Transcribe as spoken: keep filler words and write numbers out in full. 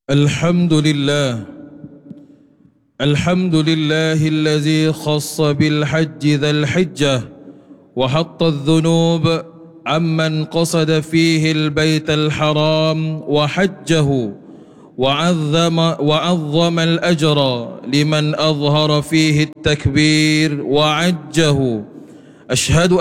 الحمد لله الحمد لله الذي خص بالحج ذا الحجة وحط الذنوب عمن قصد فيه البيت الحرام وحجه، وعظم, وعظم الأجر لمن أظهر فيه التكبير وعجه. أشهد